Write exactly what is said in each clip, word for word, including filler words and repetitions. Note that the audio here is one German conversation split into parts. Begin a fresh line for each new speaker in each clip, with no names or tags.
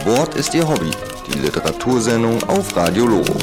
Wort ist Ihr Hobby, die Literatursendung auf Radio Loro.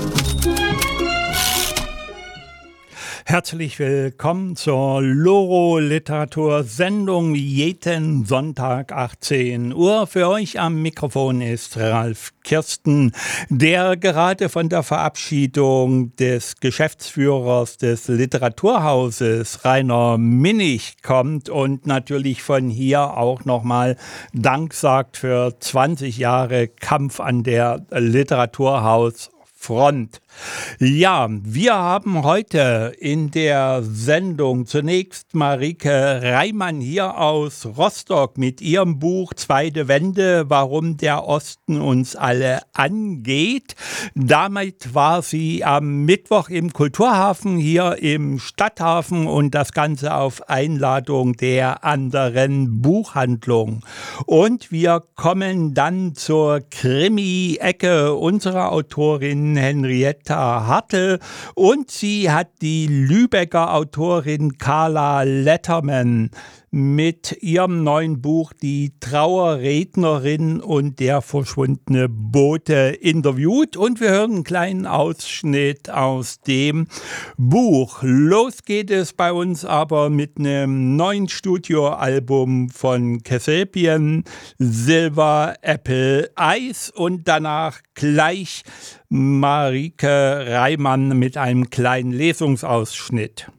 Herzlich willkommen zur Loro-Literatursendung jeden Sonntag achtzehn Uhr. Für euch am Mikrofon ist Ralf Kirsten, der gerade von der Verabschiedung des Geschäftsführers des Literaturhauses Rainer Minnig kommt und natürlich von hier auch nochmal Dank sagt für zwanzig Jahre Kampf an der Literaturhausfront. Ja, wir haben heute in der Sendung zunächst Marike Reimann hier aus Rostock mit ihrem Buch Zweite Wende, warum der Osten uns alle angeht. Damit war sie am Mittwoch im Kulturhafen hier im Stadthafen und das Ganze auf Einladung der anderen Buchhandlung. Und wir kommen dann zur Krimi-Ecke unserer Autorin Henriette Hartl und sie hat die Lübecker Autorin Carla Letterman mit ihrem neuen Buch Die Trauerrednerin und der verschwundene Bote interviewt und wir hören einen kleinen Ausschnitt aus dem Buch. Los geht es bei uns aber mit einem neuen Studioalbum von Kasabian, Silver Apple Ice und danach gleich Marike Reimann mit einem kleinen Lesungsausschnitt.